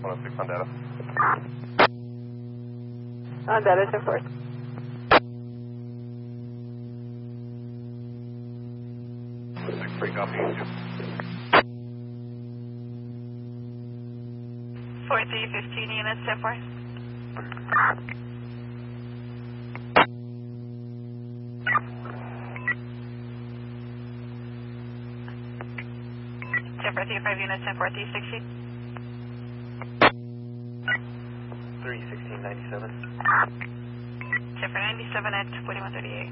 106 on data. On data, 10-4. Copy. 4315 units, 10-4. 10-435 units, 10-4, 316. 31697. 10-497 at 4138.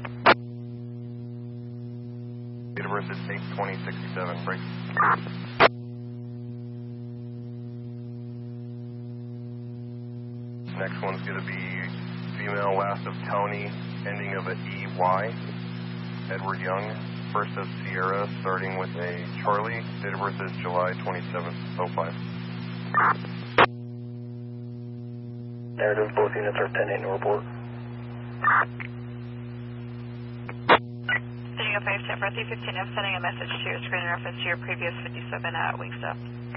Data birth is 8/20/67. Break. Next one's going to be female, last of Tony, ending of a EY. Edward Young, first of Sierra, starting with a Charlie. Date of birth is July 27/05. Narrative, both units are 10-8 no report. 305 10-4, 315, I'm sending a message to your screen in reference to your previous 57 at Wingstop.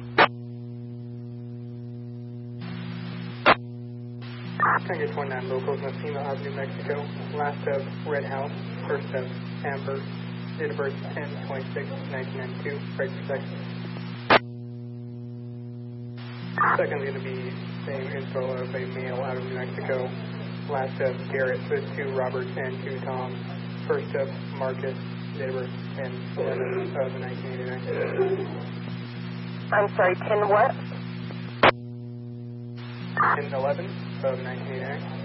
Tango 29 locals, Messina Avenue, Mexico. Last of Red House, first of Amber. Date of birth 10/26/1992. Break for section. Second is going to be same info of a male out of New Mexico. Last of Garrett, so it's 2 Roberts and 2 Toms. First of Marcus, date of birth 10/11/1989. I'm sorry, 10 what? 10/11/1989.